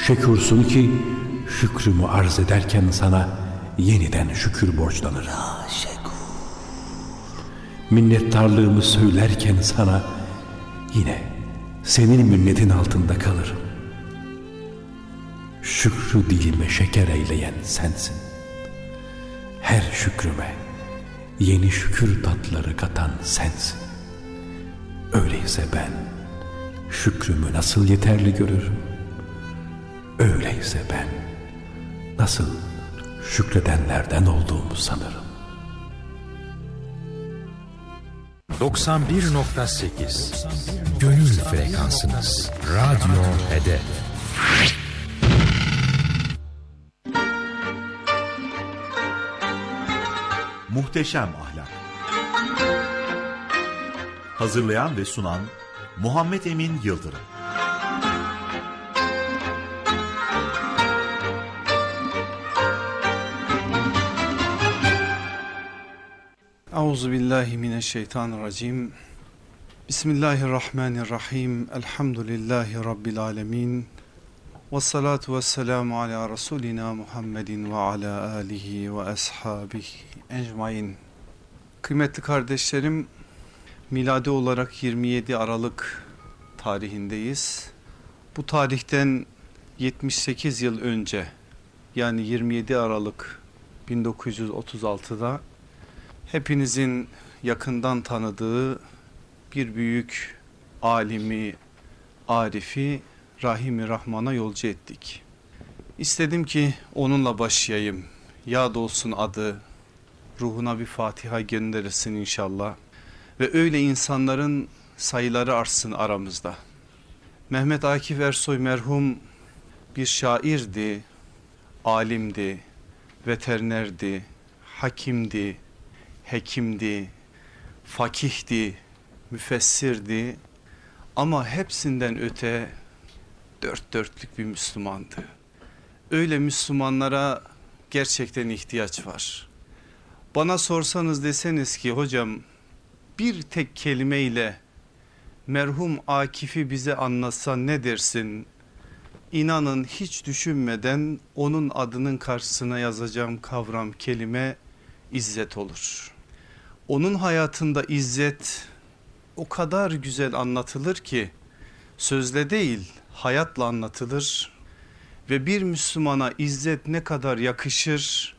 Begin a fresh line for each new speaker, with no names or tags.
Şekursun ki şükrümü arz ederken sana yeniden şükür borçlanırım. Minnettarlığımı söylerken sana yine senin minnetin altında kalırım. Şükrü dilime şeker eyleyen sensin. Her şükrüme yeni şükür tatları katan sensin. Öyleyse ben şükrümü nasıl yeterli görürüm? Öyleyse ben nasıl şükredenlerden olduğumu sanırım.
91.8 Gönül frekansınız. Radyo Hedef.
Muhteşem Ahlak. Hazırlayan ve sunan Muhammed Emin Yıldırım.
Euzubillahimineşşeytanirracim. Bismillahirrahmanirrahim. Elhamdülillahi Rabbil alemin. Vessalatu vesselamu ala Resulina Muhammedin ve ala alihi ve ashabihi ecmain. Kıymetli kardeşlerim, miladi olarak 27 Aralık tarihindeyiz. Bu tarihten 78 yıl önce, yani 27 Aralık 1936'da hepinizin yakından tanıdığı bir büyük alimi, arifi Rahim-i Rahman'a yolcu ettik. İstedim ki onunla başlayayım. Yad olsun adı, ruhuna bir Fatiha gönderilsin inşallah. Ve öyle insanların sayıları artsın aramızda. Mehmet Akif Ersoy merhum bir şairdi, alimdi, veterinerdi, hakimdi, hekimdi, fakihti, müfessirdi ama hepsinden öte dört dörtlük bir Müslümandı. Öyle Müslümanlara gerçekten ihtiyaç var. Bana sorsanız deseniz ki hocam bir tek kelimeyle merhum Akif'i bize anlatsan ne dersin? İnanın hiç düşünmeden onun adının karşısına yazacağım kavram, kelime İzzet olur. Onun hayatında izzet o kadar güzel anlatılır ki sözle değil hayatla anlatılır ve bir Müslümana izzet ne kadar yakışır